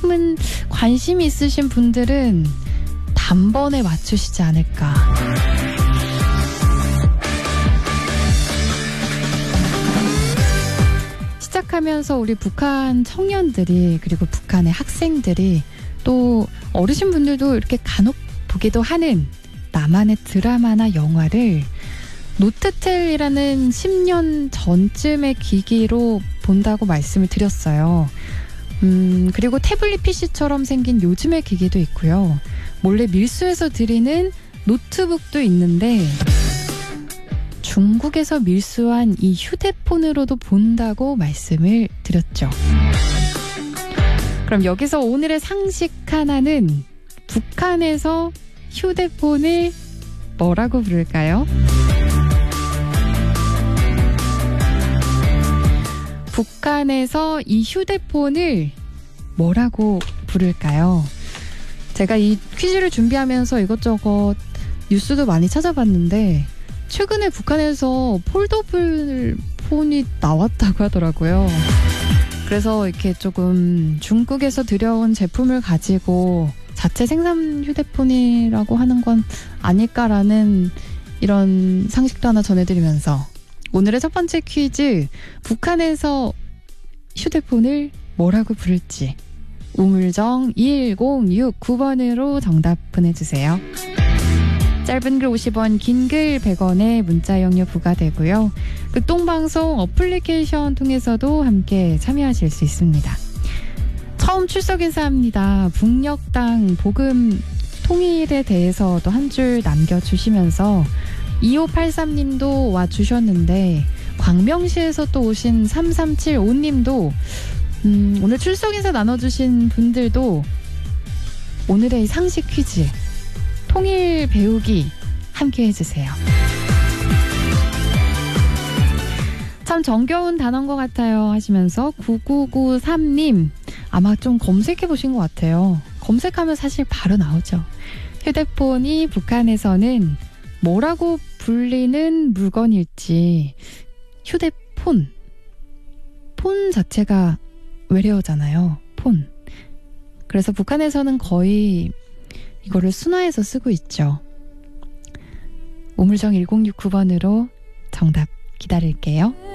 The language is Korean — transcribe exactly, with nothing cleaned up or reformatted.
조금은 관심이 있으신 분들은 단번에 맞추시지 않을까. 시작하면서 우리 북한 청년들이, 그리고 북한의 학생들이, 또 어르신분들도 이렇게 간혹 보기도 하는 나만의 드라마나 영화를 노트텔이라는 십 년 전쯤의 기기로 본다고 말씀을 드렸어요. 음, 그리고 태블릿 피씨처럼 생긴 요즘의 기기도 있고요. 몰래 밀수해서 드리는 노트북도 있는데 중국에서 밀수한 이 휴대폰으로도 본다고 말씀을 드렸죠. 그럼 여기서 오늘의 상식 하나는 북한에서 휴대폰을 뭐라고 부를까요? 북한에서 이 휴대폰을 뭐라고 부를까요? 제가 이 퀴즈를 준비하면서 이것저것 뉴스도 많이 찾아봤는데 최근에 북한에서 폴더블 폰이 나왔다고 하더라고요. 그래서 이렇게 조금 중국에서 들여온 제품을 가지고 자체 생산 휴대폰이라고 하는 건 아닐까라는 이런 상식도 하나 전해드리면서 오늘의 첫 번째 퀴즈, 북한에서 휴대폰을 뭐라고 부를지 우물정 일공육구 번으로 정답 보내주세요. 짧은 글 오십 원, 긴 글 백 원의 문자 용료 부과되고요. 극동방송 어플리케이션 통해서도 함께 참여하실 수 있습니다. 처음 출석 인사합니다. 북녘당 복음 통일에 대해서도 한 줄 남겨주시면서 이오팔삼 님도 와주셨는데 광명시에서 또 오신 삼삼칠오 님도 음, 오늘 출석 인사 나눠주신 분들도 오늘의 상식 퀴즈 통일 배우기 함께 해주세요. 참 정겨운 단어인 것 같아요 하시면서 구구구삼 님 아마 좀 검색해 보신 것 같아요. 검색하면 사실 바로 나오죠. 휴대폰이 북한에서는 뭐라고 불리는 물건일지. 휴대폰, 폰 자체가 외래어잖아요. 폰. 그래서 북한에서는 거의 이거를 순화해서 쓰고 있죠. 우물정 일공육구 번으로 정답 기다릴게요.